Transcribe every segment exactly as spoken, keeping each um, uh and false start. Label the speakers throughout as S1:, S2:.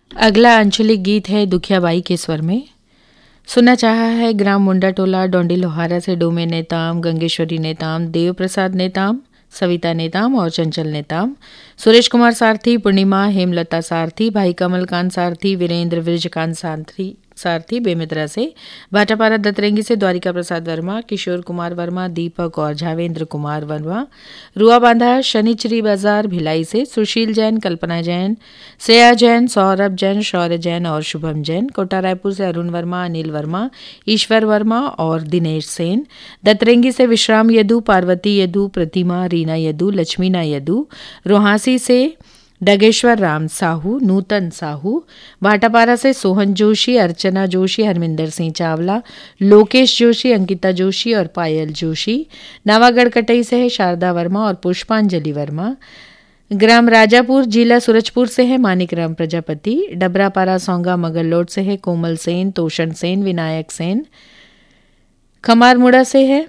S1: अगला आंचलिक गीत है दुखियाबाई के स्वर में। सुनना चाहा है ग्राम मुंडा टोला डोंडी लोहारा से डोमे नेताम, गंगेश्वरी नेताम, देव प्रसाद नेताम, सविता नेताम और चंचल नेताम, सुरेश कुमार सारथी, पूर्णिमा, हेमलता सारथी, भाई कमलकांत सारथी, वीरेंद्र विरजकांत सारथी सारथी बेमित्रा से, भाटापारा दतरेंगी से द्वारिका प्रसाद वर्मा, किशोर कुमार वर्मा, दीपक और झावेंद्र कुमार वर्मा, रुआ बांधा शनिचरी बाजार भिलाई से, सुशील जैन, कल्पना जैन, श्रेया जैन, सौरभ जैन, शौर्य जैन और शुभम जैन, कोटा रायपुर से अरुण वर्मा, अनिल वर्मा, ईश्वर वर्मा और दिनेश सेन, दतरेंगी से विश्राम यदु, पार्वती यदु, प्रतिमा, रीना यदु, लक्ष्मीना यदु, रोहासी से डगेश्वर राम साहू, नूतन साहू, भाटापारा से सोहन जोशी, अर्चना जोशी, हरमिंदर सिंह चावला, लोकेश जोशी, अंकिता जोशी और पायल जोशी, नवागढ़ कटई से है शारदा वर्मा और पुष्पांजलि वर्मा, ग्राम राजापुर जिला सूरजपुर से है मानिक राम प्रजापति, डबरापारा सौंगा मगललोड से है कोमल सेन, तोषण सेन, विनायक सेन, खमारमुड़ा से है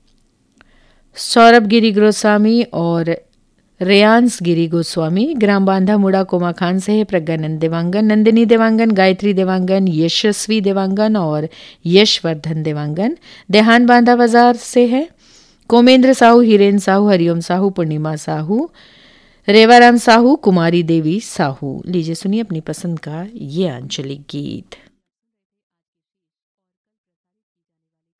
S1: सौरभ गिरी गोस्वामी और रेयांस गिरी गोस्वामी, ग्राम बांधा मुड़ा कोमा खान से है प्रज्ञानंद देवांगन, नंदिनी देवांगन, गायत्री देवांगन, यशस्वी देवांगन और यशवर्धन देवांगन, देहान बांधा बाजार से है कोमेंद्र साहू, हिरेन साहू, हरिओम साहू, पूर्णिमा साहू, रेवाराम साहू, कुमारी देवी साहू। लीजिए सुनिए अपनी पसंद का ये आंचलिक गीत।